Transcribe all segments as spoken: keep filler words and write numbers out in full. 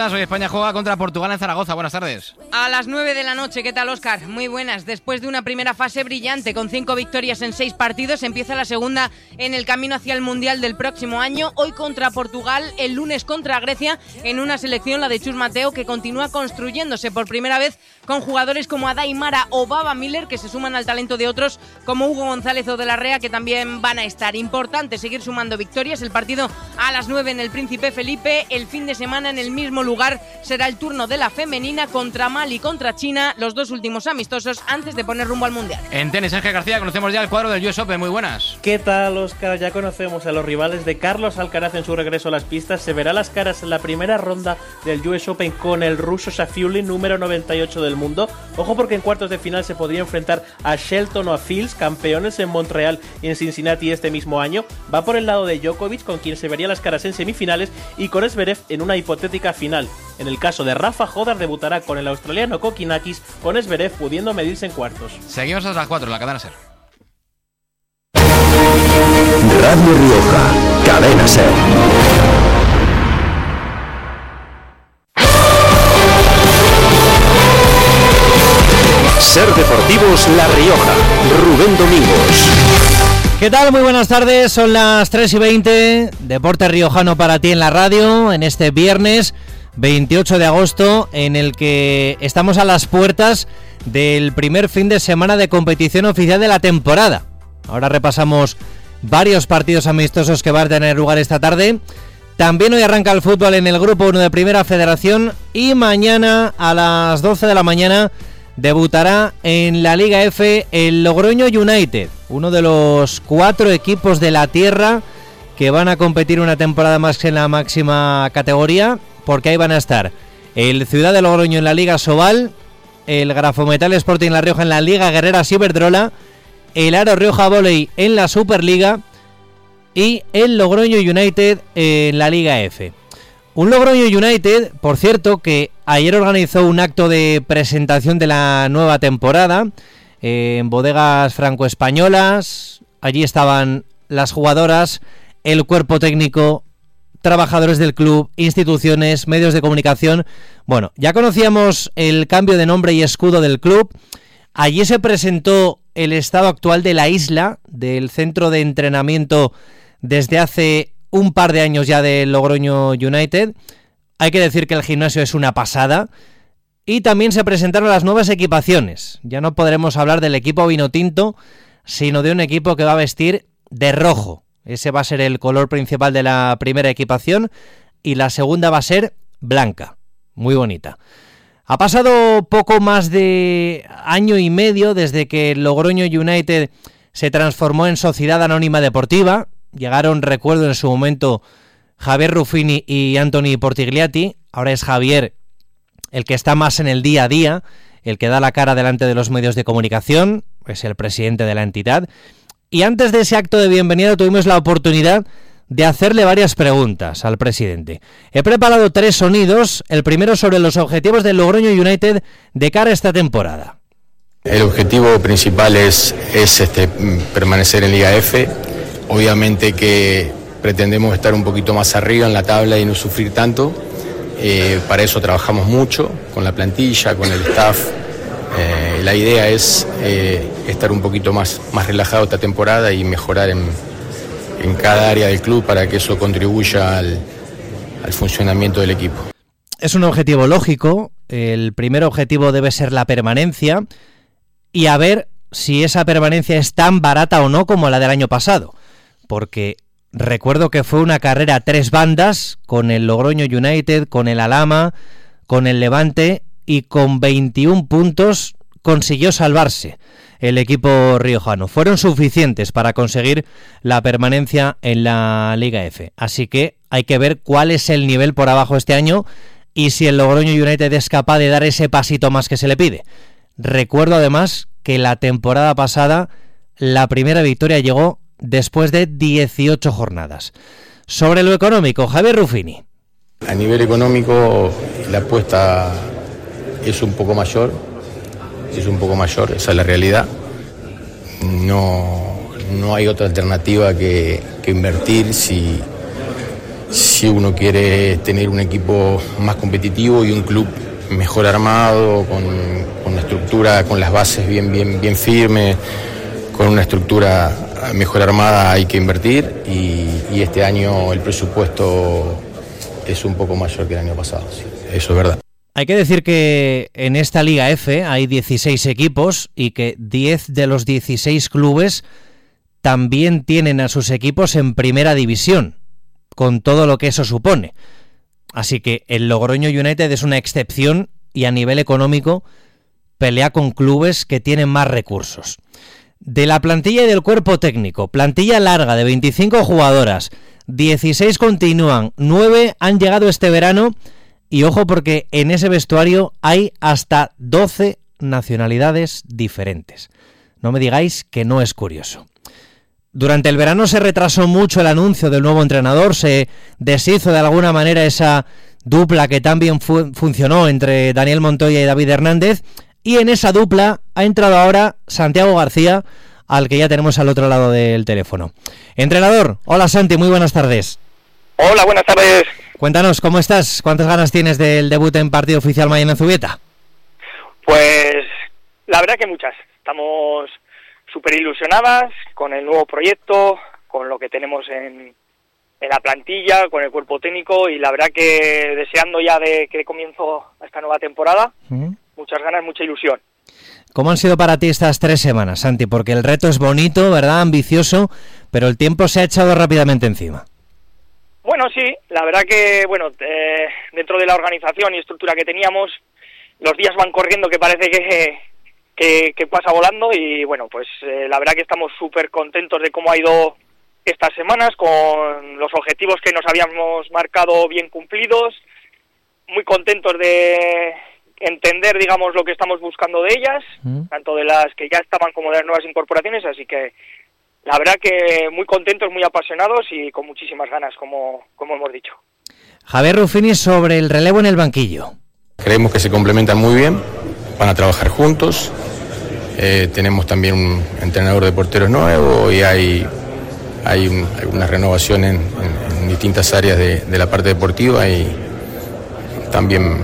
Hoy España juega contra Portugal en Zaragoza. Buenas tardes. A las nueve de la noche. ¿Qué tal, Óscar? Muy buenas. Después de una primera fase brillante con cinco victorias en seis partidos, empieza la segunda en el camino hacia el Mundial del próximo año. Hoy contra Portugal, el lunes contra Grecia, en una selección, la de Chus Mateo, que continúa construyéndose por primera vez con jugadores como Adai Mara o Baba Miller, que se suman al talento de otros como Hugo González o De la Rea, que también van a estar. Importante seguir sumando victorias. El partido a las nueve en el Príncipe Felipe. El fin de semana en el mismo lugar lugar será el turno de la femenina contra Mali, contra China, los dos últimos amistosos antes de poner rumbo al Mundial. En tenis, Ángel García, conocemos ya el cuadro del U S Open. Muy buenas. ¿Qué tal, Óscar? Ya conocemos a los rivales de Carlos Alcaraz en su regreso a las pistas. Se verá las caras en la primera ronda del U S Open con el ruso Safiullin, número noventa y ocho del mundo. Ojo, porque en cuartos de final se podría enfrentar a Shelton o a Fields, campeones en Montreal y en Cincinnati este mismo año. Va por el lado de Djokovic, con quien se vería las caras en semifinales, y con Zverev en una hipotética final. En el caso de Rafa, Jodar debutará con el australiano Kokinakis, con Zverev pudiendo medirse en cuartos. Seguimos hasta las cuatro, la cadena SER. Radio Rioja, cadena SER. SER Deportivos La Rioja, Rubén Domingos. ¿Qué tal? Muy buenas tardes, son las tres y veinte, Deporte Riojano para ti en la radio, en este viernes veintiocho de agosto, en el que estamos a las puertas del primer fin de semana de competición oficial de la temporada. Ahora repasamos varios partidos amistosos que van a tener lugar esta tarde. También hoy arranca el fútbol en el Grupo uno de Primera Federación, y mañana a las doce de la mañana debutará en la Liga F el Logroño United, uno de los cuatro equipos de la tierra que van a competir una temporada más en la máxima categoría, porque ahí van a estar el Ciudad de Logroño en la Liga Sobal, el Grafometal Sporting La Rioja en la Liga Guerrera Iberdrola, el Aro Rioja Volley en la Superliga y el Logroño United en la Liga F. Un Logroño United, por cierto, que ayer organizó un acto de presentación de la nueva temporada eh, en bodegas franco-españolas. Allí estaban las jugadoras, el cuerpo técnico, trabajadores del club, instituciones, medios de comunicación. Bueno, ya conocíamos el cambio de nombre y escudo del club. Allí se presentó el estado actual de la isla, del centro de entrenamiento desde hace un par de años ya del Logroño United. Hay que decir que el gimnasio es una pasada. Y también se presentaron las nuevas equipaciones. Ya no podremos hablar del equipo vinotinto, sino de un equipo que va a vestir de rojo. Ese va a ser el color principal de la primera equipación, y la segunda va a ser blanca. Muy bonita. Ha pasado poco más de año y medio desde que el Logroño United se transformó en Sociedad Anónima Deportiva. Llegaron, recuerdo en su momento, Javier Ruffini y Anthony Portigliatti. Ahora es Javier el que está más en el día a día, el que da la cara delante de los medios de comunicación, es el presidente de la entidad. Y antes de ese acto de bienvenida tuvimos la oportunidad de hacerle varias preguntas al presidente. He preparado tres sonidos, el primero sobre los objetivos del Logroño United de cara a esta temporada. El objetivo principal es, es este, permanecer en Liga F. Obviamente que pretendemos estar un poquito más arriba en la tabla y no sufrir tanto. Eh, para eso trabajamos mucho con la plantilla, con el staff. Eh, la idea es eh, estar un poquito más, más relajado esta temporada y mejorar en, en cada área del club para que eso contribuya al, al funcionamiento del equipo. Es un objetivo lógico. El primer objetivo debe ser la permanencia, y a ver si esa permanencia es tan barata o no como la del año pasado, porque recuerdo que fue una carrera a tres bandas, con el Logroño United, con el Alhama, con el Levante, y con veintiún puntos consiguió salvarse el equipo riojano. Fueron suficientes para conseguir la permanencia en la Liga F. Así que hay que ver cuál es el nivel por abajo este año y si el Logroño United es capaz de dar ese pasito más que se le pide. Recuerdo además que la temporada pasada la primera victoria llegó después de dieciocho jornadas. Sobre lo económico, Javier Ruffini. A nivel económico, la apuesta es un poco mayor, es un poco mayor, esa es la realidad. No, no hay otra alternativa que, que invertir si, si uno quiere tener un equipo más competitivo y un club mejor armado, con, con una estructura, con las bases bien, bien, bien firmes, con una estructura mejor armada, hay que invertir y, y este año el presupuesto es un poco mayor que el año pasado, sí, eso es verdad. Hay que decir que en esta Liga F hay dieciséis equipos y que diez de los dieciséis clubes también tienen a sus equipos en primera división, con todo lo que eso supone. Así que el Logroño United es una excepción y a nivel económico pelea con clubes que tienen más recursos. De la plantilla y del cuerpo técnico, plantilla larga de veinticinco jugadoras, dieciséis continúan, nueve han llegado este verano y ojo porque en ese vestuario hay hasta doce nacionalidades diferentes. No me digáis que no es curioso. Durante el verano se retrasó mucho el anuncio del nuevo entrenador, se deshizo de alguna manera esa dupla que tan bien fu- funcionó entre Daniel Montoya y David Hernández, y en esa dupla ha entrado ahora Santiago García, al que ya tenemos al otro lado del teléfono. Entrenador, hola Santi, muy buenas tardes. Hola, buenas tardes. Cuéntanos, ¿cómo estás? ¿Cuántas ganas tienes del debut en partido oficial mañana en Zubieta? Pues la verdad que muchas. Estamos súper ilusionadas con el nuevo proyecto, con lo que tenemos en, en la plantilla, con el cuerpo técnico y la verdad que deseando ya de que comienzo esta nueva temporada, ¿Mm? muchas ganas, mucha ilusión. ¿Cómo han sido para ti estas tres semanas, Santi? Porque el reto es bonito, ¿verdad? Ambicioso, pero el tiempo se ha echado rápidamente encima. Bueno, sí, la verdad que, bueno, eh, dentro de la organización y estructura que teníamos, los días van corriendo que parece que... Que, que pasa volando y bueno, pues eh, la verdad que estamos súper contentos de cómo ha ido estas semanas, con los objetivos que nos habíamos marcado bien cumplidos, muy contentos de entender, digamos, lo que estamos buscando de ellas, ¿Mm? tanto de las que ya estaban como de las nuevas incorporaciones, así que la verdad que muy contentos, muy apasionados y con muchísimas ganas, como, como hemos dicho. Javier Ruffini sobre el relevo en el banquillo. Creemos que se complementan muy bien, van a trabajar juntos. Eh, tenemos también un entrenador de porteros nuevo y hay, hay, un, hay una renovación en, en, en distintas áreas de, de la parte deportiva y también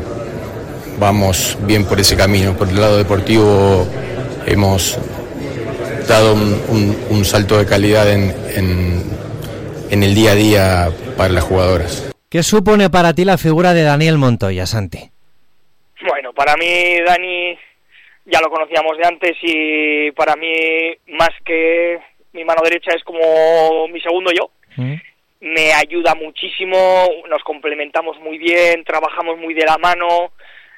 vamos bien por ese camino. Por el lado deportivo hemos dado un, un, un salto de calidad en, en, en el día a día para las jugadoras. ¿Qué supone para ti la figura de Daniel Montoya, Santi? Bueno, para mí Dani ya lo conocíamos de antes y para mí más que mi mano derecha es como mi segundo yo. ¿Mm? Me ayuda muchísimo, nos complementamos muy bien, trabajamos muy de la mano.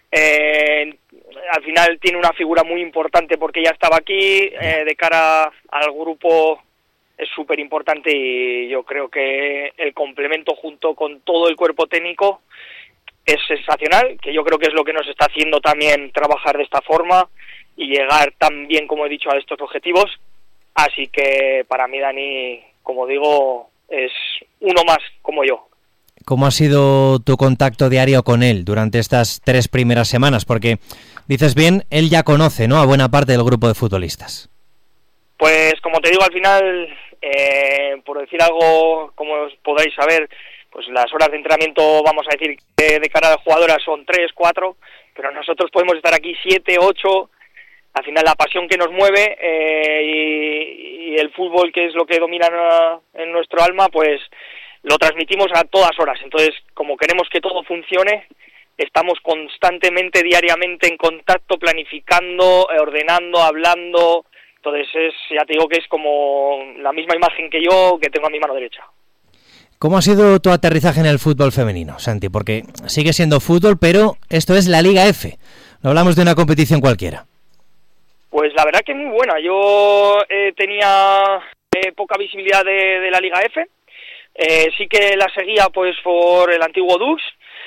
Eh, al final tiene una figura muy importante porque ya estaba aquí, eh, de cara al grupo es súper importante y yo creo que el complemento junto con todo el cuerpo técnico es sensacional, que yo creo que es lo que nos está haciendo también trabajar de esta forma y llegar tan bien, como he dicho, a estos objetivos. Así que para mí Dani, como digo, es uno más como yo. ¿Cómo ha sido tu contacto diario con él durante estas tres primeras semanas? Porque, dices bien, él ya conoce, ¿no?, a buena parte del grupo de futbolistas. Pues como te digo, al final, eh, por decir algo, como os podréis saber, pues las horas de entrenamiento, vamos a decir, de, de cara a las jugadoras son tres, cuatro, pero nosotros podemos estar aquí siete, ocho. Al final la pasión que nos mueve eh, y, y el fútbol, que es lo que domina en nuestro alma, pues lo transmitimos a todas horas. Entonces, como queremos que todo funcione, estamos constantemente, diariamente en contacto, planificando, ordenando, hablando. Entonces, es, ya te digo que es como la misma imagen que yo, que tengo a mi mano derecha. ¿Cómo ha sido tu aterrizaje en el fútbol femenino, Santi? Porque sigue siendo fútbol, pero esto es la Liga F. No hablamos de una competición cualquiera. Pues la verdad que es muy buena. Yo eh, tenía eh, poca visibilidad de, de la Liga F. Eh, sí que la seguía pues por el antiguo Dux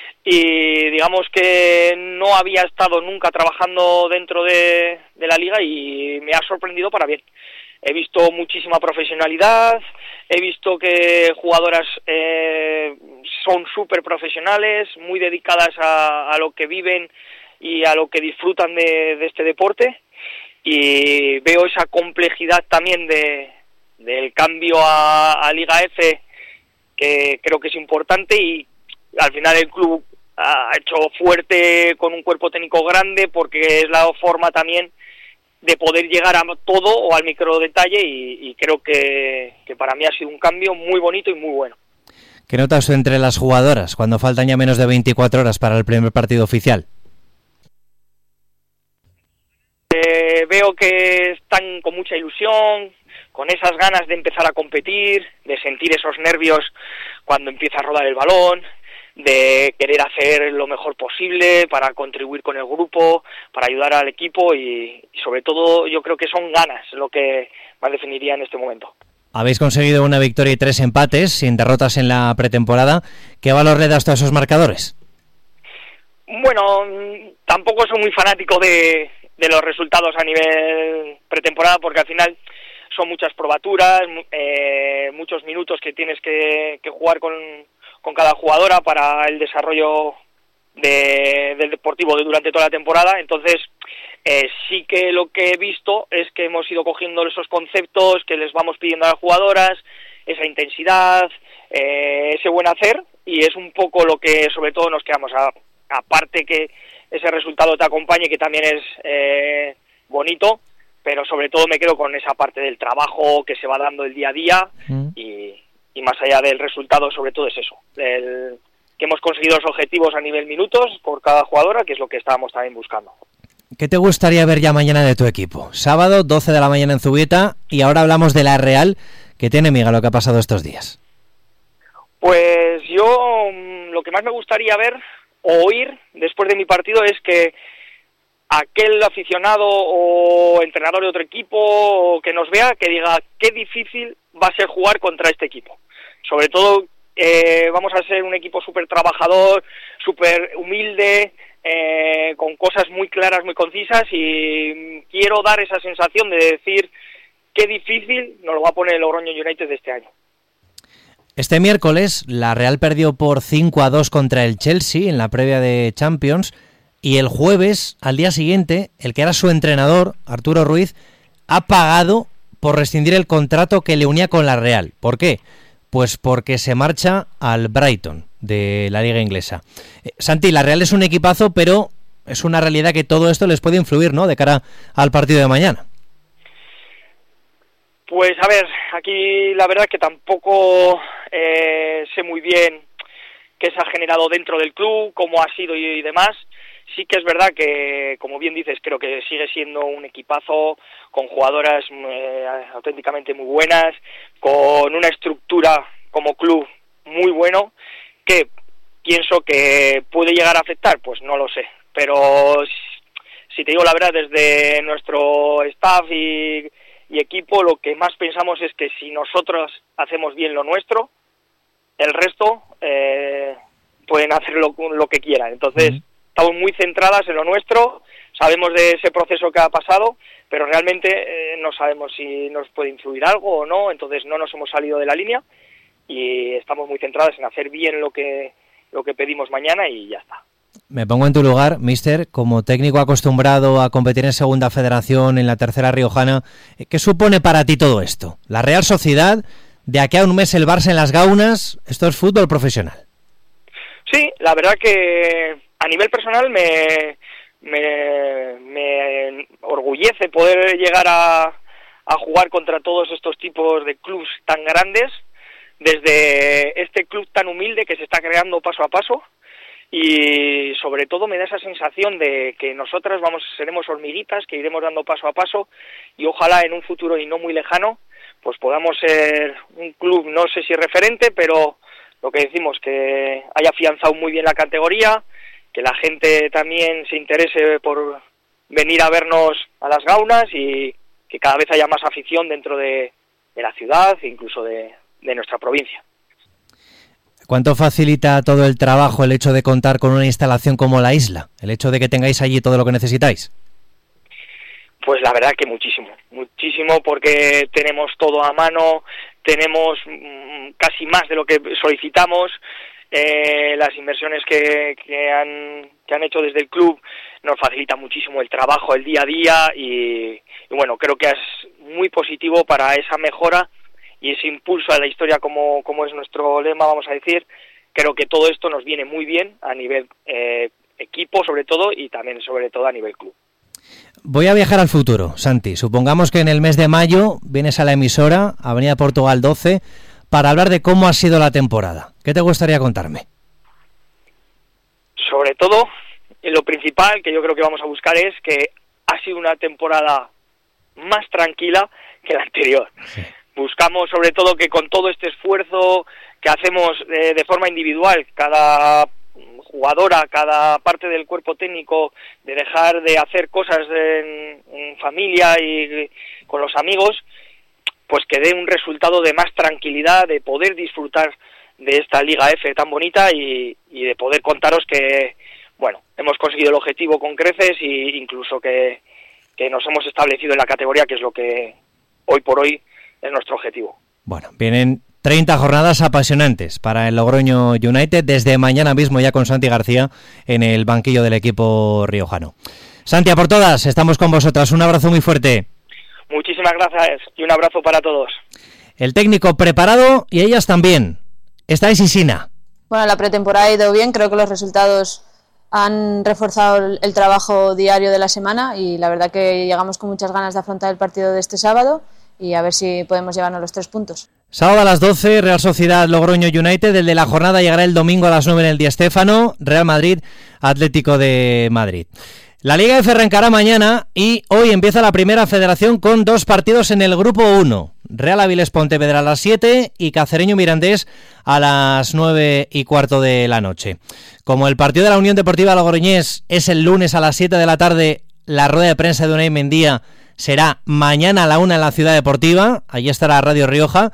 y digamos que no había estado nunca trabajando dentro de, de la liga y me ha sorprendido para bien. He visto muchísima profesionalidad, he visto que jugadoras eh, son súper profesionales, muy dedicadas a, a lo que viven y a lo que disfrutan de, de este deporte, y veo esa complejidad también de del cambio a, a Liga F, que creo que es importante, y al final el club ha hecho fuerte con un cuerpo técnico grande, porque es la forma también de poder llegar a todo o al micro detalle, y, y creo que, que para mí ha sido un cambio muy bonito y muy bueno. ¿Qué notas entre las jugadoras cuando faltan ya menos de veinticuatro horas para el primer partido oficial? Eh, veo que están con mucha ilusión, con esas ganas de empezar a competir, de sentir esos nervios cuando empieza a rodar el balón, de querer hacer lo mejor posible para contribuir con el grupo, para ayudar al equipo, y, y sobre todo yo creo que son ganas lo que más definiría en este momento. Habéis conseguido una victoria y tres empates, sin derrotas en la pretemporada. ¿Qué valor le das a esos marcadores? Bueno, tampoco soy muy fanático de, de los resultados a nivel pretemporada, porque al final son muchas probaturas, eh, muchos minutos que tienes que, que jugar con, con cada jugadora para el desarrollo de, del deportivo de durante toda la temporada. Entonces, eh, sí que lo que he visto es que hemos ido cogiendo esos conceptos que les vamos pidiendo a las jugadoras, esa intensidad, eh, ese buen hacer, y es un poco lo que sobre todo nos quedamos. A, aparte que ese resultado te acompañe, que también es eh, bonito, pero sobre todo me quedo con esa parte del trabajo que se va dando el día a día, mm. y, y más allá del resultado, sobre todo es eso, el, que hemos conseguido los objetivos a nivel minutos por cada jugadora, que es lo que estábamos también buscando. ¿Qué te gustaría ver ya mañana de tu equipo? Sábado, doce de la mañana en Zubieta, y ahora hablamos de la Real. ¿Qué tiene, Miga, lo que ha pasado estos días? Pues yo lo que más me gustaría ver o oír después de mi partido es que aquel aficionado o entrenador de otro equipo o que nos vea, que diga qué difícil va a ser jugar contra este equipo. Sobre todo, eh, vamos a ser un equipo súper trabajador, súper humilde, eh, con cosas muy claras, muy concisas, y quiero dar esa sensación de decir qué difícil nos lo va a poner el Logroño United de este año. Este miércoles la Real perdió por cinco a dos contra el Chelsea en la previa de Champions, y el jueves, al día siguiente, el que era su entrenador, Arturo Ruiz, ha pagado por rescindir el contrato que le unía con la Real. ¿Por qué? Pues porque se marcha al Brighton de la Liga Inglesa. Eh, Santi, la Real es un equipazo, pero es una realidad que todo esto les puede influir, ¿no?, de cara al partido de mañana. Pues a ver, aquí la verdad es que tampoco eh, sé muy bien qué se ha generado dentro del club, cómo ha sido y, y demás. Sí que es verdad que, como bien dices, creo que sigue siendo un equipazo con jugadoras eh, auténticamente muy buenas, con una estructura como club muy bueno, que pienso que puede llegar a afectar, pues no lo sé. Pero si te digo la verdad, desde nuestro staff y, y equipo, lo que más pensamos es que si nosotros hacemos bien lo nuestro, el resto eh, pueden hacer lo, lo que quieran. Entonces, mm. estamos muy centradas en lo nuestro, sabemos de ese proceso que ha pasado, pero realmente eh, no sabemos si nos puede influir algo o no, entonces no nos hemos salido de la línea y estamos muy centradas en hacer bien lo que, lo que pedimos mañana y ya está. Me pongo en tu lugar, mister, como técnico acostumbrado a competir en Segunda Federación, en la Tercera Riojana, ¿qué supone para ti todo esto? La Real Sociedad, de aquí a un mes el Barça en las Gaunas, esto es fútbol profesional. Sí, la verdad que a nivel personal me, me, me orgullece poder llegar a, a jugar contra todos estos tipos de clubes tan grandes, desde este club tan humilde que se está creando paso a paso, y sobre todo me da esa sensación de que nosotras vamos seremos hormiguitas que iremos dando paso a paso, y ojalá en un futuro y no muy lejano pues podamos ser un club, no sé si referente, pero lo que decimos, que haya afianzado muy bien la categoría, que la gente también se interese por venir a vernos a las Gaunas y que cada vez haya más afición dentro de, de la ciudad e incluso de, de nuestra provincia. ¿Cuánto facilita todo el trabajo el hecho de contar con una instalación como la Isla? El hecho de que tengáis allí todo lo que necesitáis. Pues la verdad que muchísimo, muchísimo, porque tenemos todo a mano, tenemos mmm, casi más de lo que solicitamos. Eh, las inversiones que, que, han, que han hecho desde el club nos facilitan muchísimo el trabajo, el día a día, y, y bueno, creo que es muy positivo para esa mejora y ese impulso a la historia como, como es nuestro lema, vamos a decir, creo que todo esto nos viene muy bien a nivel eh, equipo sobre todo y también sobre todo a nivel club. Voy a viajar al futuro, Santi. Supongamos que en el mes de mayo vienes a la emisora, Avenida Portugal doce, para hablar de cómo ha sido la temporada. ¿Qué te gustaría contarme? Sobre todo, lo principal que yo creo que vamos a buscar es que ha sido una temporada más tranquila que la anterior. Sí. Buscamos sobre todo que con todo este esfuerzo que hacemos de, de forma individual, cada jugadora, cada parte del cuerpo técnico, de dejar de hacer cosas en, en familia y con los amigos, pues que dé un resultado de más tranquilidad, de poder disfrutar de esta Liga F tan bonita y, y de poder contaros que, bueno, hemos conseguido el objetivo con creces e incluso que, que nos hemos establecido en la categoría, que es lo que hoy por hoy es nuestro objetivo. Bueno, vienen treinta jornadas apasionantes para el Logroño United, desde mañana mismo ya con Santi García en el banquillo del equipo riojano. Santi, a por todas, estamos con vosotras. Un abrazo muy fuerte. Muchísimas gracias y un abrazo para todos. El técnico preparado y ellas también. Estáis Isina. Bueno, la pretemporada ha ido bien, creo que los resultados han reforzado el trabajo diario de la semana y la verdad que llegamos con muchas ganas de afrontar el partido de este sábado y a ver si podemos llevarnos los tres puntos. Sábado a las doce, Real Sociedad Logroño United. El de la jornada llegará el domingo a las nueve en el Di Stéfano. Real Madrid, Atlético de Madrid. La Liga F arrancará mañana y hoy empieza la primera federación con dos partidos en el grupo uno. Real Avilés Pontevedra a las siete y Cacereño Mirandés a las nueve y cuarto de la noche. Como el partido de la Unión Deportiva Logroñés es el lunes a las siete de la tarde, la rueda de prensa de Unai Mendía será mañana a la una en la Ciudad Deportiva. Allí estará Radio Rioja.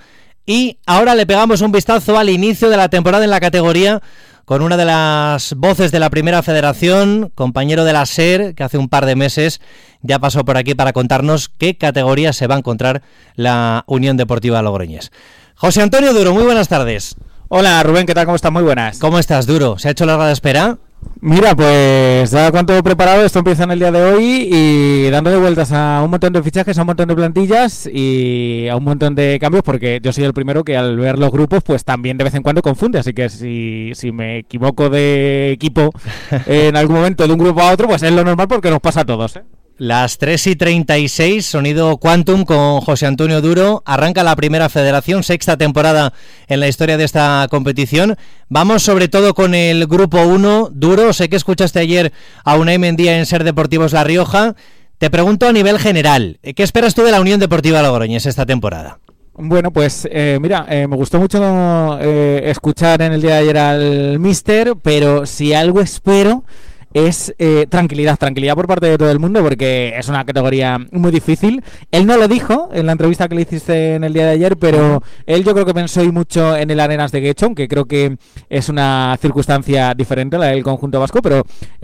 Y ahora le pegamos un vistazo al inicio de la temporada en la categoría con una de las voces de la Primera Federación, compañero de la SER, que hace un par de meses ya pasó por aquí para contarnos qué categoría se va a encontrar la Unión Deportiva Logroñés. José Antonio Duro, muy buenas tardes. Hola Rubén, ¿qué tal? ¿Cómo estás? Muy buenas. ¿Cómo estás, Duro? ¿Se ha hecho larga de espera? Mira, pues ya con todo preparado, esto empieza en el día de hoy y dándole vueltas a un montón de fichajes, a un montón de plantillas y a un montón de cambios, porque yo soy el primero que al ver los grupos pues también de vez en cuando confunde, así que si, si me equivoco de equipo en algún momento de un grupo a otro, pues es lo normal porque nos pasa a todos, ¿eh? Las tres y treinta y seis, sonido Quantum con José Antonio Duro. Arranca la Primera Federación, sexta temporada en la historia de esta competición. Vamos sobre todo con el grupo uno. Duro, sé que escuchaste ayer a Unai Mendía en Ser Deportivos La Rioja. Te pregunto a nivel general, ¿qué esperas tú de la Unión Deportiva Logroñés esta temporada? Bueno, pues eh, mira, eh, me gustó mucho eh, escuchar en el día de ayer al míster, pero si algo espero es eh, tranquilidad, tranquilidad por parte de todo el mundo, porque es una categoría muy difícil. Él no lo dijo en la entrevista que le hiciste en el día de ayer, pero él yo creo que pensó y mucho en el Arenas de Guecho, que creo que es una circunstancia diferente a la del conjunto vasco, pero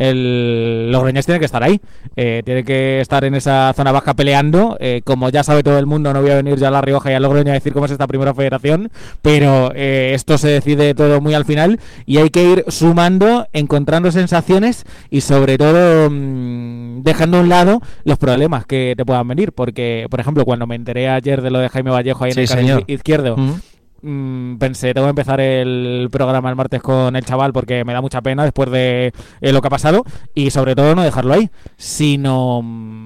el Logroñés tiene que estar ahí, eh, tiene que estar en esa zona baja peleando, eh, como ya sabe todo el mundo. No voy a venir ya a La Rioja y a Logroño a decir cómo es esta primera federación, pero eh, esto se decide todo muy al final y hay que ir sumando, encontrando sensaciones y sobre todo mmm, dejando a un lado los problemas que te puedan venir, porque por ejemplo cuando me enteré ayer de lo de Jaime Vallejo ahí en sí, el carril izquierdo, uh-huh. mmm, pensé, tengo que empezar el programa el martes con el chaval porque me da mucha pena después de eh, lo que ha pasado, y sobre todo no dejarlo ahí, sino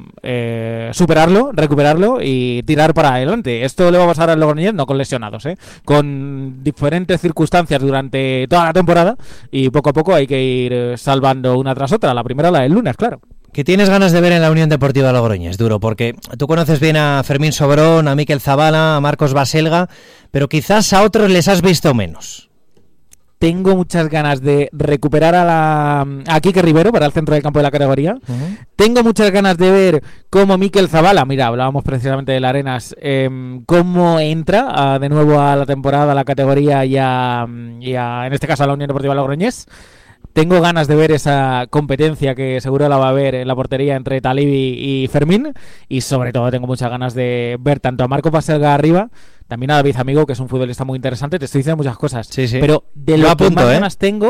eh, superarlo, recuperarlo y tirar para adelante. Esto le va a pasar al Logroñés, no con lesionados, ¿eh? con diferentes circunstancias durante toda la temporada, y poco a poco hay que ir salvando una tras otra. La primera, la del lunes, claro. ¿Qué tienes ganas de ver en la Unión Deportiva Logroñés, Duro? Porque tú conoces bien a Fermín Sobrón, a Miquel Zavala, a Marcos Baselga, pero quizás a otros les has visto menos. Tengo muchas ganas de recuperar a, la, a Quique Rivero para el centro del campo de la categoría. Uh-huh. Tengo muchas ganas de ver cómo Miquel Zavala, mira, hablábamos precisamente del Arenas, eh, cómo entra a, de nuevo a la temporada, a la categoría y, a, y a, en este caso a la Unión Deportiva Logroñés. Tengo ganas de ver esa competencia que seguro la va a haber en la portería entre Talibi y Fermín, y sobre todo tengo muchas ganas de ver tanto a Marco Paselga arriba, también a David Amigo, que es un futbolista muy interesante. Te estoy diciendo muchas cosas, sí, sí. pero de lo, lo que apunto, más ¿eh? ganas tengo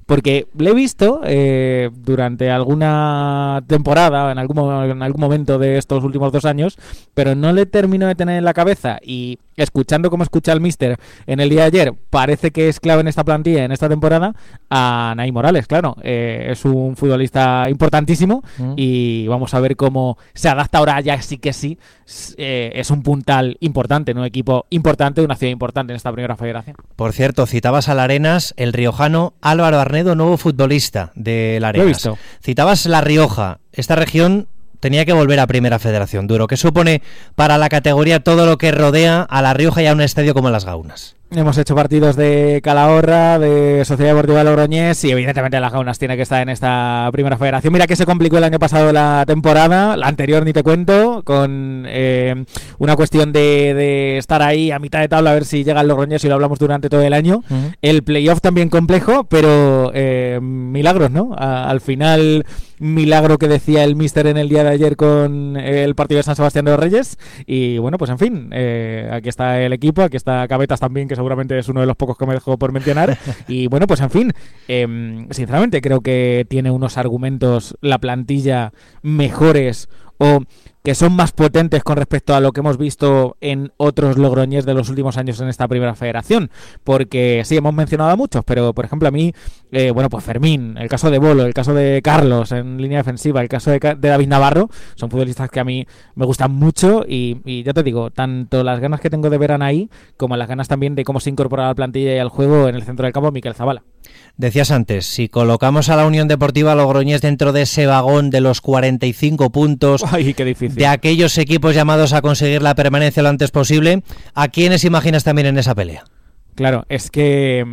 porque le he visto eh, durante alguna temporada, en algún, en algún momento de estos últimos dos años, pero no le termino de tener en la cabeza, y escuchando como escucha el míster en el día de ayer, parece que es clave en esta plantilla, en esta temporada, a Naim Morales, claro, eh, es un futbolista importantísimo mm. y vamos a ver cómo se adapta ahora, ya sí que sí, eh, es un puntal importante, en un equipo importante, una ciudad importante en esta primera federación. Por cierto, citabas al Arenas, el riojano Álvaro Arnedo, nuevo futbolista del Arenas. Lo he visto. Citabas La Rioja, esta región tenía que volver a Primera Federación. Duro, ¿qué supone para la categoría todo lo que rodea a La Rioja y a un estadio como Las Gaunas? Hemos hecho partidos de Calahorra, de Sociedad Deportiva Logroñés, y evidentemente Las Gaunas tiene que estar en esta primera federación. Mira que se complicó el año pasado la temporada, la anterior ni te cuento, con eh, una cuestión de, de estar ahí a mitad de tabla a ver si llega el Logroñés, y lo hablamos durante todo el año. Uh-huh. El playoff también complejo, pero eh, milagros, ¿no? A, al final, milagro que decía el míster en el día de ayer con el partido de San Sebastián de los Reyes. Y bueno, pues en fin, eh, aquí está el equipo, aquí está Cabetas también, que seguramente es uno de los pocos que me dejó por mencionar. Y bueno, pues en fin, eh, sinceramente creo que tiene unos argumentos la plantilla mejores, o que son más potentes con respecto a lo que hemos visto en otros Logroñés de los últimos años en esta primera federación, porque sí, hemos mencionado a muchos, pero por ejemplo a mí, eh, bueno, pues Fermín, el caso de Bolo, el caso de Carlos en línea defensiva, el caso de, de David Navarro, son futbolistas que a mí me gustan mucho, y, y ya te digo, tanto las ganas que tengo de ver a Anaí, como las ganas también de cómo se incorpora a la plantilla y al juego en el centro del campo Miquel Zabala. Decías antes, si colocamos a la Unión Deportiva Logroñés dentro de ese vagón de los cuarenta y cinco puntos, ay, qué difícil, de aquellos equipos llamados a conseguir la permanencia lo antes posible, ¿a quiénes imaginas también en esa pelea? Claro, es que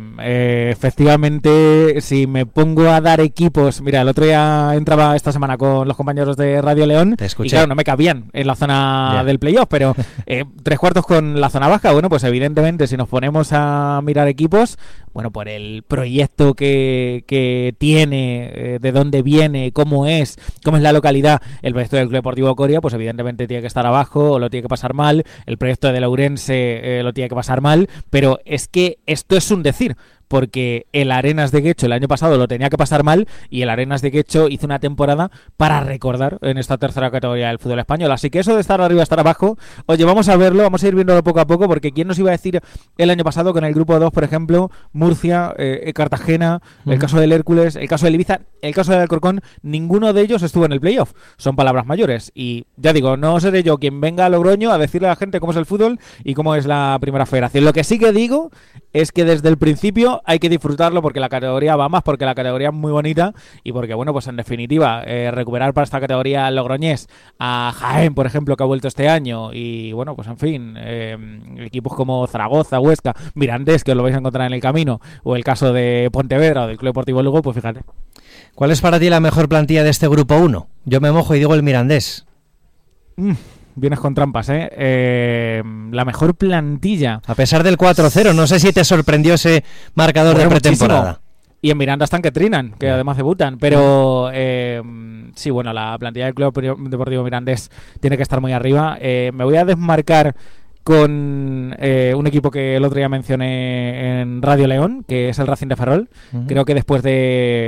eh, efectivamente, si me pongo a dar equipos, mira, el otro día entraba esta semana con los compañeros de Radio León, y claro, no me cabían en la zona yeah. del playoff, pero eh, tres cuartos con la zona baja. Bueno, pues evidentemente si nos ponemos a mirar equipos, bueno, por el proyecto que, que tiene, eh, de dónde viene, cómo es, cómo es la localidad, el proyecto del Club Deportivo Coria, pues evidentemente tiene que estar abajo, o lo tiene que pasar mal. El proyecto de Ourense eh, lo tiene que pasar mal, pero es que esto es un decir, porque el Arenas de Guecho el año pasado lo tenía que pasar mal, y el Arenas de Guecho hizo una temporada para recordar en esta tercera categoría del fútbol español. Así que eso de estar arriba, estar abajo, oye, vamos a verlo, vamos a ir viéndolo poco a poco, porque ¿quién nos iba a decir el año pasado que en el grupo dos, por ejemplo, Murcia, eh, Cartagena, uh-huh. el caso del Hércules, el caso del Ibiza, el caso del Alcorcón, ninguno de ellos estuvo en el playoff? Son palabras mayores, y ya digo, no seré yo quien venga a Logroño a decirle a la gente cómo es el fútbol y cómo es la primera federación. Lo que sí que digo es que desde el principio hay que disfrutarlo, porque la categoría va más, porque la categoría es muy bonita, y porque, bueno, pues en definitiva, eh, recuperar para esta categoría Logroñés a Jaén, por ejemplo, que ha vuelto este año, y bueno, pues en fin, eh, equipos como Zaragoza, Huesca, Mirandés, que os lo vais a encontrar en el camino, o el caso de Pontevedra o del Club Deportivo Lugo, pues fíjate. ¿Cuál es para ti la mejor plantilla de este grupo uno? Yo me mojo y digo el Mirandés. Mm. Vienes con trampas, ¿eh? ¿eh? La mejor plantilla. A pesar del cuatro cero, no sé si te sorprendió ese marcador bueno, de pretemporada. Muchísimo. Y en Miranda están que trinan, que además debutan. Pero eh, sí, bueno, la plantilla del Club Deportivo Mirandés tiene que estar muy arriba. Eh, me voy a desmarcar con eh, un equipo que el otro día mencioné en Radio León, que es el Racing de Ferrol. Uh-huh. Creo que después del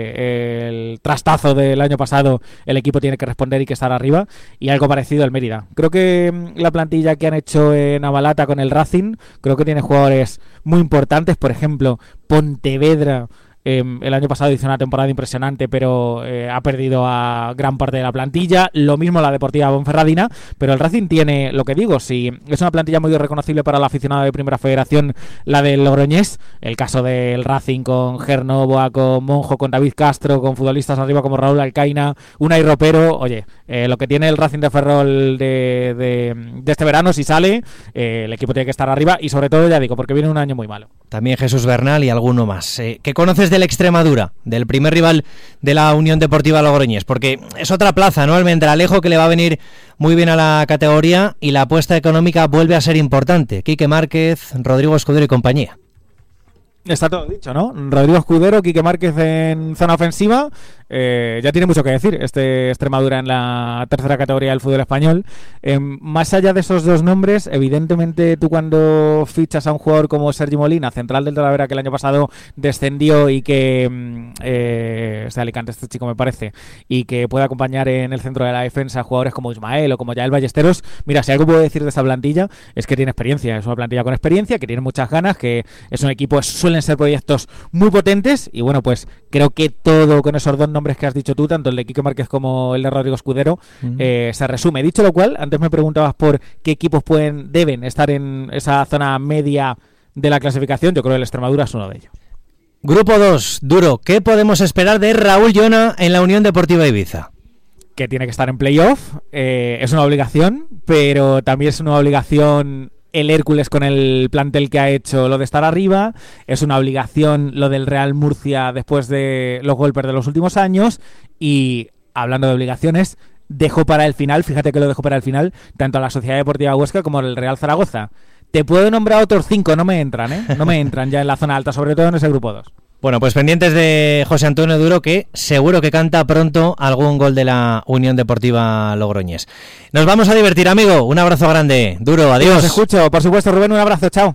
de, eh, trastazo del año pasado, el equipo tiene que responder y que estar arriba. Y algo parecido al Mérida. Creo que la plantilla que han hecho en Avalata con el Racing, creo que tiene jugadores muy importantes. Por ejemplo, Pontevedra, Eh, el año pasado hizo una temporada impresionante, pero eh, ha perdido a gran parte de la plantilla. Lo mismo la Deportiva Ponferradina, pero el Racing tiene, lo que digo, si es una plantilla muy reconocible para el aficionado de Primera Federación, la del Logroñés. El caso del Racing con Gernoboa, con Monjo, con David Castro, con futbolistas arriba como Raúl Alcaina, Unai Ropero. Oye, eh, lo que tiene el Racing de Ferrol de, de, de este verano, si sale, eh, el equipo tiene que estar arriba, y sobre todo, ya digo, porque viene un año muy malo. También Jesús Bernal y alguno más. Eh, ¿Qué conoces del Extremadura, del primer rival de la Unión Deportiva Logroñés? Porque es otra plaza, ¿no? El Almendralejo, que le va a venir muy bien a la categoría, y la apuesta económica vuelve a ser importante. Quique Márquez, Rodrigo Escudero y compañía. Está todo dicho, ¿no? Rodrigo Escudero, Quique Márquez en zona ofensiva, Eh, ya tiene mucho que decir este Extremadura en la tercera categoría del fútbol español. Eh, más allá de esos dos nombres, evidentemente tú cuando fichas a un jugador como Sergi Molina, central del Talavera, que el año pasado descendió y que eh, es de Alicante este chico me parece, y que puede acompañar en el centro de la defensa a jugadores como Ismael o como Yael Ballesteros, mira, si algo puedo decir de esta plantilla es que tiene experiencia, es una plantilla con experiencia, que tiene muchas ganas, que es un equipo, suelen ser proyectos muy potentes, y bueno, pues creo que todo con esos dos nombres que has dicho tú, tanto el de Quique Márquez como el de Rodrigo Escudero, uh-huh. eh, se resume. Dicho lo cual, antes me preguntabas por qué equipos pueden deben estar en esa zona media de la clasificación. Yo creo que el Extremadura es uno de ellos. Grupo dos, duro. ¿Qué podemos esperar de Raúl Llona en la Unión Deportiva Ibiza? Que tiene que estar en playoff, eh, es una obligación, pero también es una obligación el Hércules con el plantel que ha hecho lo de estar arriba, es una obligación lo del Real Murcia después de los golpes de los últimos años, y hablando de obligaciones, dejo para el final, fíjate que lo dejo para el final, tanto a la Sociedad Deportiva Huesca como el Real Zaragoza. Te puedo nombrar otros cinco, no me entran, ¿eh? No me entran ya en la zona alta, sobre todo en ese grupo dos. Bueno, pues pendientes de José Antonio Duro, que seguro que canta pronto algún gol de la Unión Deportiva Logroñés. Nos vamos a divertir, amigo. Un abrazo grande. Duro, adiós. Os escucho, por supuesto, Rubén, un abrazo, chao.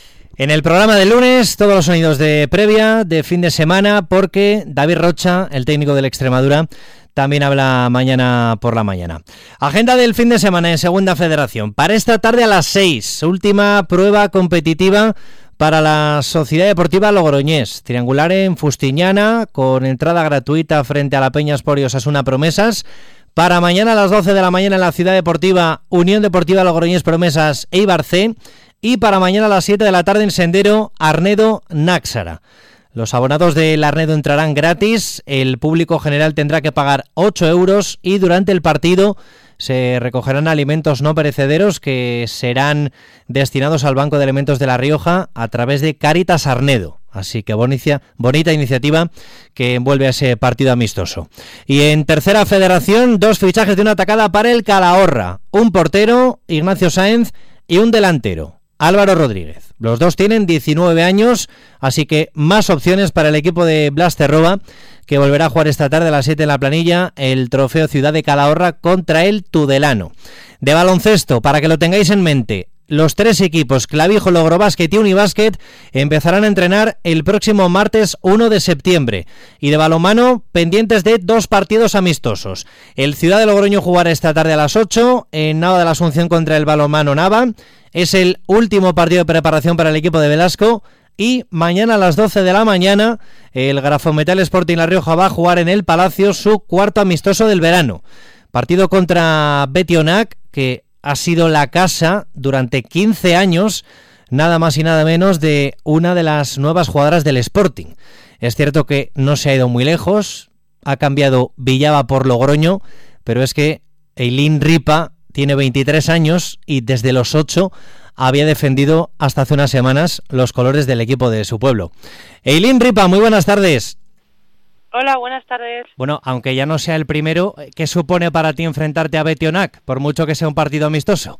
En el programa del lunes, todos los sonidos de previa, de fin de semana, porque David Rocha, el técnico del Extremadura, también habla mañana por la mañana. Agenda del fin de semana en Segunda Federación. Para esta tarde a las seis, última prueba competitiva para la Sociedad Deportiva Logroñés. Triangular en Fustiñana, con entrada gratuita frente a la Peña Sport y Osasuna Promesas. Para mañana a las doce de la mañana en la Ciudad Deportiva Unión Deportiva Logroñés Promesas Eibar C. Y para mañana a las siete de la tarde en Sendero Arnedo Náxara. Los abonados del Arnedo entrarán gratis, el público general tendrá que pagar ocho euros y durante el partido se recogerán alimentos no perecederos que serán destinados al Banco de Alimentos de La Rioja a través de Cáritas Arnedo. Así que bonita, bonita iniciativa que envuelve a ese partido amistoso. Y en tercera federación, dos fichajes de una atacada para el Calahorra. Un portero, Ignacio Sáenz, y un delantero, Álvaro Rodríguez. Los dos tienen diecinueve años, así que más opciones para el equipo de Blas Terroba, que volverá a jugar esta tarde a las siete en la planilla el trofeo Ciudad de Calahorra contra el Tudelano. De baloncesto, para que lo tengáis en mente, los tres equipos Clavijo, Logrobásquet y Unibásquet empezarán a entrenar el próximo martes uno de septiembre. Y de balonmano, pendientes de dos partidos amistosos. El Ciudad de Logroño jugará esta tarde a las ocho en Nava de la Asunción contra el balonmano Nava. Es el último partido de preparación para el equipo de Velasco. Y mañana a las doce de la mañana el Grafometal Sporting La Rioja va a jugar en el Palacio su cuarto amistoso del verano. Partido contra Betionac, que ha sido la casa durante quince años, nada más y nada menos, de una de las nuevas jugadoras del Sporting. Es cierto que no se ha ido muy lejos, ha cambiado Villaba por Logroño, pero es que Eileen Ripa tiene veintitrés años y desde los ocho había defendido hasta hace unas semanas los colores del equipo de su pueblo. Eileen Ripa, muy buenas tardes. Hola, buenas tardes. Bueno, aunque ya no sea el primero, ¿qué supone para ti enfrentarte a Betionac, por mucho que sea un partido amistoso?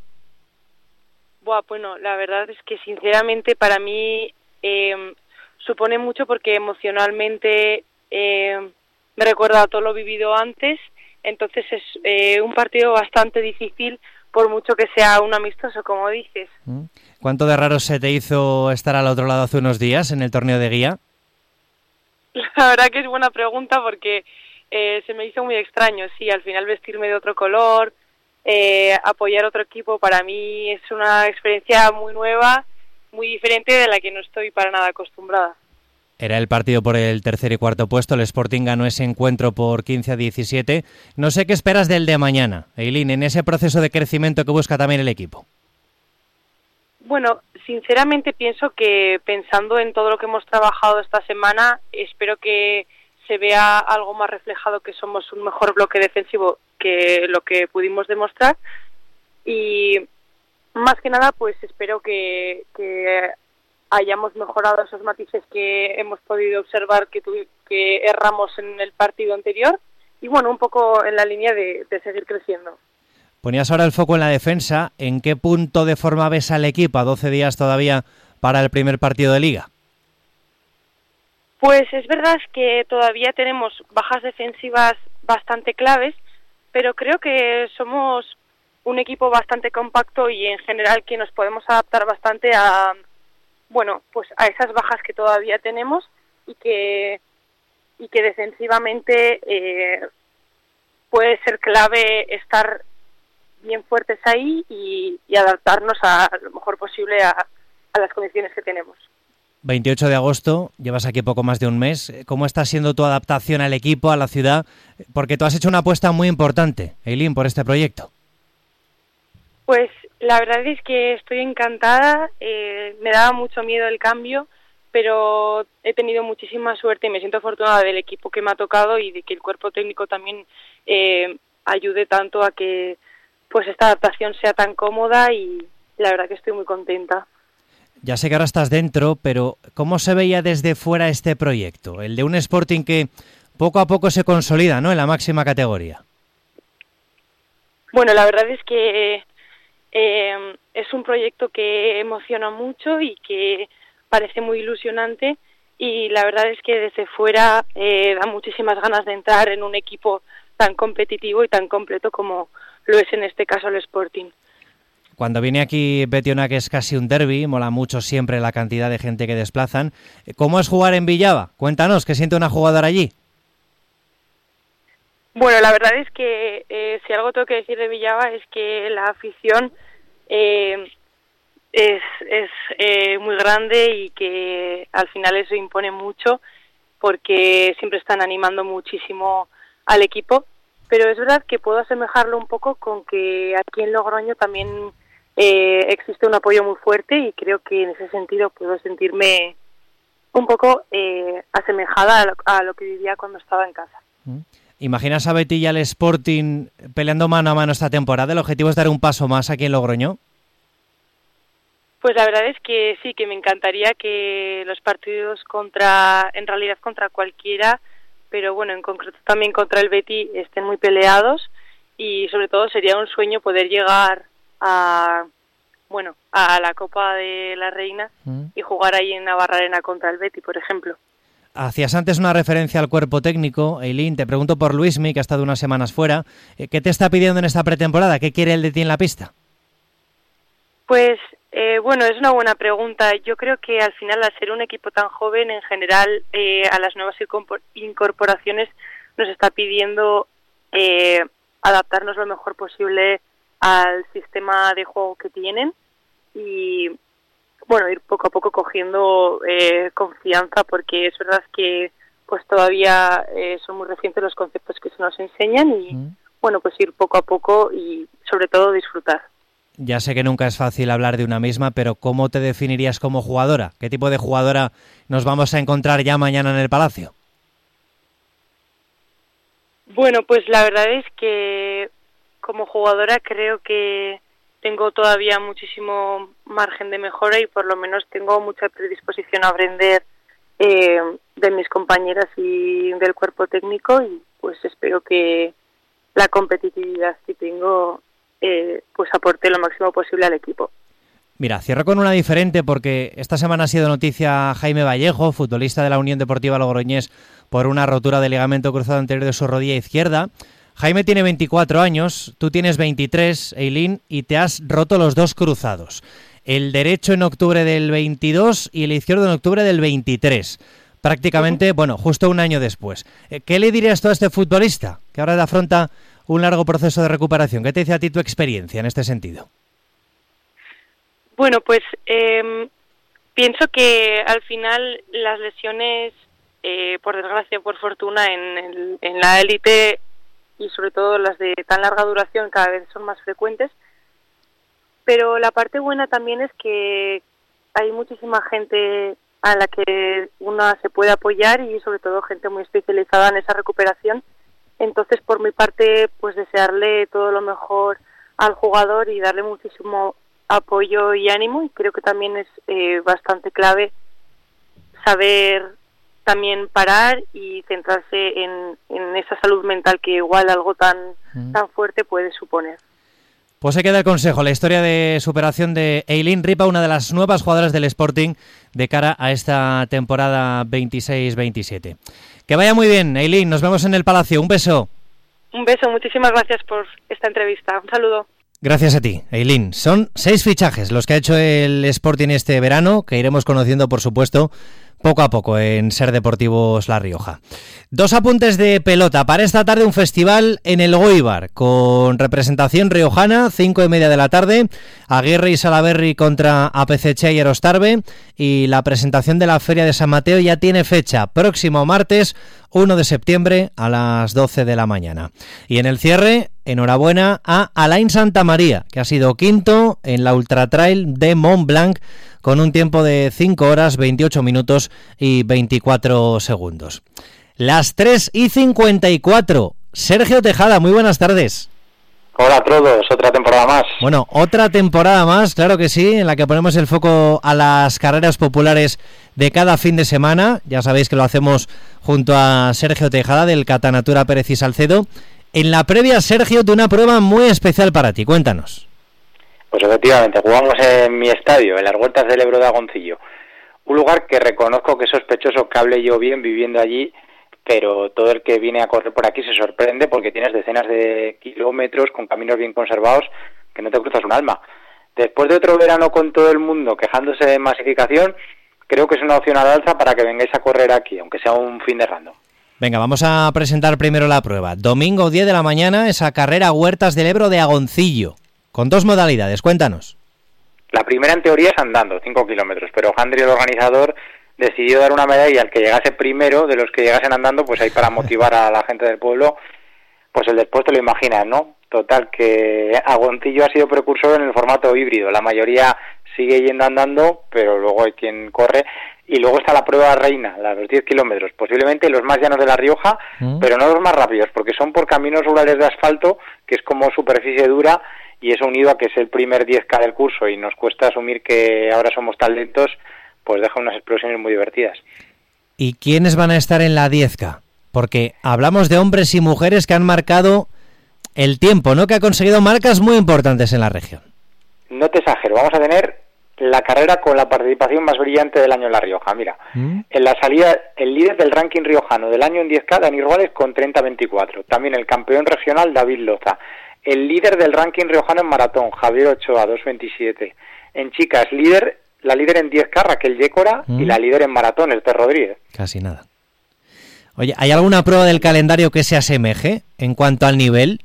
Buah, bueno, la verdad es que sinceramente para mí eh, supone mucho porque emocionalmente eh, me recuerda a todo lo vivido antes, entonces es eh, un partido bastante difícil por mucho que sea un amistoso, como dices. ¿Cuánto de raro se te hizo estar al otro lado hace unos días en el torneo de guía? La verdad que es buena pregunta porque eh, se me hizo muy extraño, sí, al final vestirme de otro color, eh, apoyar otro equipo, para mí es una experiencia muy nueva, muy diferente de la que no estoy para nada acostumbrada. Era el partido por el tercer y cuarto puesto, el Sporting ganó ese encuentro por quince a diecisiete. No sé qué esperas del de mañana, Eileen, en ese proceso de crecimiento que busca también el equipo. Bueno, sinceramente pienso que pensando en todo lo que hemos trabajado esta semana, espero que se vea algo más reflejado, que somos un mejor bloque defensivo que lo que pudimos demostrar. Y más que nada, pues espero que, que hayamos mejorado esos matices que hemos podido observar que, tu, que erramos en el partido anterior. Y bueno, un poco en la línea de, de seguir creciendo. Ponías ahora el foco en la defensa. ¿En qué punto de forma ves al equipo a doce días todavía para el primer partido de Liga? Pues es verdad que todavía tenemos bajas defensivas bastante claves, pero creo que somos un equipo bastante compacto y en general que nos podemos adaptar bastante a, bueno, pues a esas bajas que todavía tenemos y que y que defensivamente eh, puede ser clave estar bien fuertes ahí y, y adaptarnos a lo mejor posible a, a las condiciones que tenemos. veintiocho de agosto, llevas aquí poco más de un mes. ¿Cómo está siendo tu adaptación al equipo, a la ciudad? Porque tú has hecho una apuesta muy importante, Eileen, por este proyecto. Pues la verdad es que estoy encantada, eh, me daba mucho miedo el cambio, pero he tenido muchísima suerte y me siento afortunada del equipo que me ha tocado y de que el cuerpo técnico también eh, ayude tanto a que pues esta adaptación sea tan cómoda y la verdad que estoy muy contenta. Ya sé que ahora estás dentro, pero ¿cómo se veía desde fuera este proyecto? El de un Sporting que poco a poco se consolida, ¿no?, en la máxima categoría. Bueno, la verdad es que eh, es un proyecto que emociona mucho y que parece muy ilusionante y la verdad es que desde fuera eh, da muchísimas ganas de entrar en un equipo tan competitivo y tan completo como lo es en este caso el Sporting. Cuando viene aquí Betionak es casi un derbi, mola mucho siempre la cantidad de gente que desplazan. ¿Cómo es jugar en Villava? Cuéntanos, ¿qué siente una jugadora allí? Bueno, la verdad es que eh, si algo tengo que decir de Villava es que la afición eh, es, es eh, muy grande y que al final eso impone mucho porque siempre están animando muchísimo al equipo, pero es verdad que puedo asemejarlo un poco con que aquí en Logroño también eh, existe un apoyo muy fuerte y creo que en ese sentido puedo sentirme un poco eh, asemejada a lo, a lo que vivía cuando estaba en casa. ¿Imaginas a Betty y al Sporting peleando mano a mano esta temporada? ¿El objetivo es dar un paso más aquí en Logroño? Pues la verdad es que sí, que me encantaría que los partidos contra, en realidad contra cualquiera, pero bueno, en concreto también contra el Betty, estén muy peleados y sobre todo sería un sueño poder llegar a, bueno, a la Copa de la Reina mm. y jugar ahí en Navarrarena contra el Betty, por ejemplo. Hacías antes una referencia al cuerpo técnico, Eileen, te pregunto por Luismi, que ha estado unas semanas fuera. ¿Qué te está pidiendo en esta pretemporada? ¿Qué quiere el de ti en la pista? Pues eh, bueno, es una buena pregunta. Yo creo que al final, al ser un equipo tan joven, en general, eh, a las nuevas incorporaciones nos está pidiendo eh, adaptarnos lo mejor posible al sistema de juego que tienen y, bueno, ir poco a poco cogiendo eh, confianza, porque es verdad que pues todavía eh, son muy recientes los conceptos que se nos enseñan y, mm. bueno, pues ir poco a poco y, sobre todo, disfrutar. Ya sé que nunca es fácil hablar de una misma, pero ¿cómo te definirías como jugadora? ¿Qué tipo de jugadora nos vamos a encontrar ya mañana en el Palacio? Bueno, pues la verdad es que como jugadora creo que tengo todavía muchísimo margen de mejora y por lo menos tengo mucha predisposición a aprender eh, de mis compañeras y del cuerpo técnico y pues espero que la competitividad que tengo Eh, pues aporte lo máximo posible al equipo. Mira, cierro con una diferente porque esta semana ha sido noticia Jaime Vallejo, futbolista de la Unión Deportiva Logroñés, por una rotura del ligamento cruzado anterior de su rodilla izquierda. Jaime tiene veinticuatro años, tú tienes veintitrés, Eileen, y te has roto los dos cruzados. El derecho en octubre del veintidós y el izquierdo en octubre del veintitrés. Prácticamente, uh-huh. bueno, justo un año después. ¿Qué le dirías tú a este futbolista que ahora afronta un largo proceso de recuperación? ¿Qué te dice a ti tu experiencia en este sentido? Bueno, pues eh, pienso que al final las lesiones, eh, por desgracia, por fortuna, en, el, en la élite y sobre todo las de tan larga duración cada vez son más frecuentes, pero la parte buena también es que hay muchísima gente a la que una se puede apoyar y sobre todo gente muy especializada en esa recuperación. Entonces, por mi parte, pues desearle todo lo mejor al jugador y darle muchísimo apoyo y ánimo. Y creo que también es eh, bastante clave saber también parar y centrarse en, en esa salud mental que igual algo tan, mm. tan fuerte puede suponer. Pues se queda el consejo, la historia de superación de Eileen Ripa, una de las nuevas jugadoras del Sporting de cara a esta temporada veintiséis veintisiete. Que vaya muy bien, Eileen, nos vemos en el Palacio. Un beso. Un beso, muchísimas gracias por esta entrevista. Un saludo. Gracias a ti, Eileen. Son seis fichajes los que ha hecho el Sporting este verano, que iremos conociendo, por supuesto, poco a poco en Ser Deportivos La Rioja. Dos apuntes de pelota. Para esta tarde un festival en el Goibar, con representación riojana, cinco y media de la tarde, Aguirre y Salaberry contra A P C Che y Erostarbe, y la presentación de la Feria de San Mateo ya tiene fecha, próximo martes uno de septiembre a las doce de la mañana. Y en el cierre, enhorabuena a Alain Santamaría, que ha sido quinto en la Ultra Trail de Mont Blanc, con un tiempo de cinco horas, veintiocho minutos y veinticuatro segundos. Las tres y cincuenta y cuatro. Sergio Tejada, muy buenas tardes. Hola a todos, otra temporada más. Bueno, otra temporada más, claro que sí, en la que ponemos el foco a las carreras populares de cada fin de semana. Ya sabéis que lo hacemos junto a Sergio Tejada del Catanatura Pérez y Salcedo. En la previa, Sergio, de una prueba muy especial para ti, cuéntanos. Pues efectivamente, jugamos en mi estadio, en las Huertas del Ebro de Agoncillo. Un lugar que reconozco que es sospechoso que hable yo bien viviendo allí, pero todo el que viene a correr por aquí se sorprende porque tienes decenas de kilómetros con caminos bien conservados que no te cruzas un alma. Después de otro verano con todo el mundo quejándose de masificación, creo que es una opción al alza para que vengáis a correr aquí, aunque sea un fin de random. Venga, vamos a presentar primero la prueba. Domingo diez de la mañana, esa carrera Huertas del Ebro de Agoncillo, con dos modalidades, cuéntanos. La primera en teoría es andando, cinco kilómetros, pero Jandri, el organizador, decidió dar una medalla al que llegase primero, de los que llegasen andando, pues ahí para motivar a la gente del pueblo. Pues el después te lo imaginas, ¿no? Total, que Agoncillo ha sido precursor en el formato híbrido. La mayoría sigue yendo andando, pero luego hay quien corre. Y luego está la prueba reina, la de los diez kilómetros, posiblemente los más llanos de La Rioja, mm. pero no los más rápidos, porque son por caminos rurales de asfalto, que es como superficie dura, y eso unido a que es el primer diez K del curso, y nos cuesta asumir que ahora somos tan lentos, pues deja unas explosiones muy divertidas. ¿Y quiénes van a estar en la diez K? Porque hablamos de hombres y mujeres que han marcado el tiempo, ¿no? Que ha conseguido marcas muy importantes en la región. No te exagero, vamos a tener la carrera con la participación más brillante del año en La Rioja. Mira, ¿Mm? en la salida, el líder del ranking riojano del año en diez K, Dani Rubales, con treinta veinticuatro. También el campeón regional, David Loza. El líder del ranking riojano en maratón, Javier Ochoa, dos veintisiete. En chicas, líder... La líder en diez K, Raquel Yécora, mm. y la líder en maratón, Esther Rodríguez. Casi nada. Oye, ¿hay alguna prueba del calendario que se asemeje en cuanto al nivel?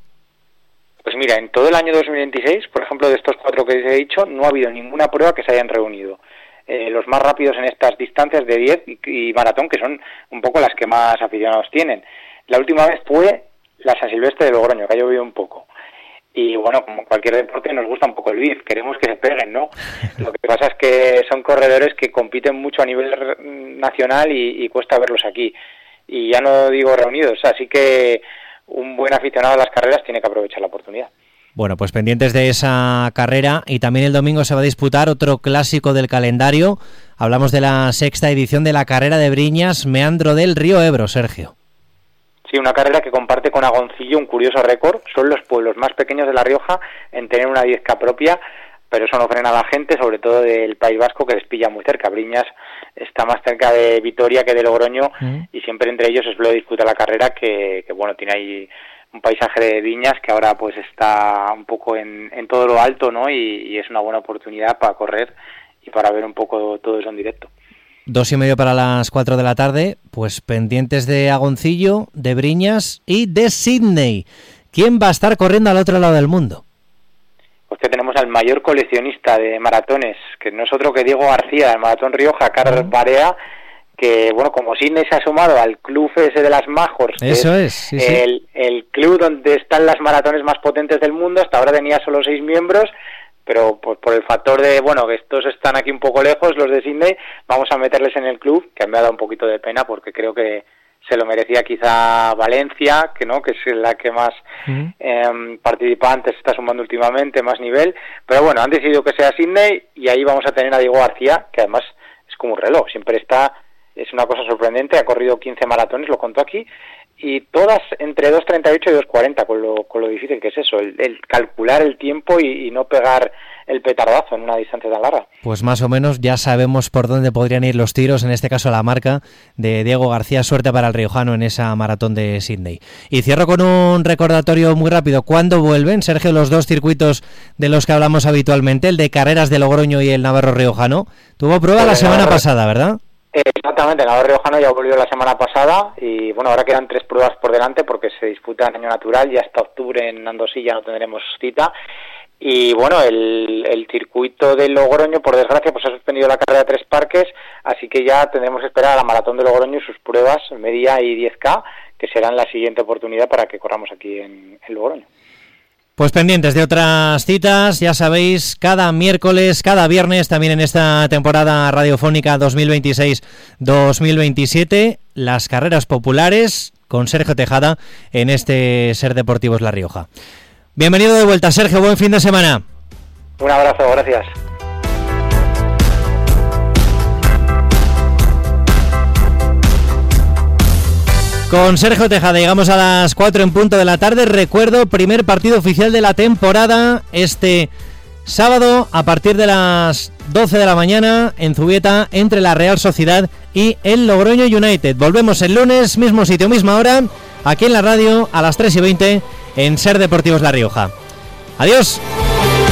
Pues mira, en todo el año dos mil veintiséis, por ejemplo, de estos cuatro que os he dicho, no ha habido ninguna prueba que se hayan reunido. Eh, los más rápidos en estas distancias de diez y, y maratón, que son un poco las que más aficionados tienen. La última vez fue la San Silvestre de Logroño, que ha llovido un poco. Y bueno, como cualquier deporte nos gusta un poco el B I F, queremos que se peguen, ¿no? Lo que pasa es que son corredores que compiten mucho a nivel nacional y, y cuesta verlos aquí. Y ya no digo reunidos, así que un buen aficionado a las carreras tiene que aprovechar la oportunidad. Bueno, pues pendientes de esa carrera, y también el domingo se va a disputar otro clásico del calendario. Hablamos de la sexta edición de la carrera de Briñas, Meandro del Río Ebro, Sergio. Sí, una carrera que comparte con Agoncillo un curioso récord. Son los pueblos más pequeños de La Rioja en tener una diez K propia, pero eso no frena a la gente, sobre todo del País Vasco, que les pilla muy cerca. Briñas está más cerca de Vitoria que de Logroño, mm. y siempre entre ellos es lo de disputar la carrera, que, que bueno, tiene ahí un paisaje de viñas que ahora pues está un poco en, en todo lo alto, ¿no? Y, y es una buena oportunidad para correr y para ver un poco todo eso en directo. Dos y medio para las cuatro de la tarde, pues pendientes de Agoncillo, de Briñas y de Sydney. ¿Quién va a estar corriendo al otro lado del mundo? Pues que tenemos al mayor coleccionista de maratones, que no es otro que Diego García, del Maratón Rioja, Carlos Barea, que bueno, como Sydney se ha sumado al club ese de las Majors, que Eso es, es sí, el, sí. el club donde están las maratones más potentes del mundo. Hasta ahora tenía solo seis miembros, pero por, por el factor de, bueno, que estos están aquí un poco lejos, los de Sydney, vamos a meterles en el club, que me ha dado un poquito de pena porque creo que se lo merecía quizá Valencia, que no, que es la que más uh-huh. eh, participantes está sumando últimamente, más nivel, pero bueno, han decidido que sea Sydney y ahí vamos a tener a Diego García, que además es como un reloj, siempre está, es una cosa sorprendente, ha corrido quince maratones, lo contó aquí, y todas entre dos treinta y ocho y dos cuarenta, con lo, con lo difícil que es eso, el, el calcular el tiempo y, y no pegar el petardazo en una distancia tan larga. Pues más o menos ya sabemos por dónde podrían ir los tiros, en este caso la marca de Diego García. Suerte para el riojano en esa maratón de Sydney. Y cierro con un recordatorio muy rápido. ¿Cuándo vuelven, Sergio, los dos circuitos de los que hablamos habitualmente, el de carreras de Logroño y el Navarro Riojano? Tuvo prueba pues la semana Navarro... pasada, ¿verdad? Exactamente, el Navarro Riojano ya volvió la semana pasada y bueno, ahora quedan tres pruebas por delante porque se disputa en año natural, ya hasta octubre en Andosí ya no tendremos cita. Y bueno, el, el circuito de Logroño, por desgracia, pues ha suspendido la carrera de Tres Parques, así que ya tendremos que esperar a la maratón de Logroño y sus pruebas media y diez K, que serán la siguiente oportunidad para que corramos aquí en, en Logroño. Pues pendientes de otras citas, ya sabéis, cada miércoles, cada viernes, también en esta temporada radiofónica dos mil veintiséis dos mil veintisiete, las carreras populares con Sergio Tejada en este Ser Deportivos La Rioja. Bienvenido de vuelta, Sergio, buen fin de semana. Un abrazo, gracias. Con Sergio Tejada llegamos a las cuatro en punto de la tarde. Recuerdo, primer partido oficial de la temporada este sábado a partir de las doce de la mañana en Zubieta entre la Real Sociedad y el Logroño United. Volvemos el lunes, mismo sitio, misma hora, aquí en la radio a las tres y veinte en Ser Deportivos La Rioja. Adiós.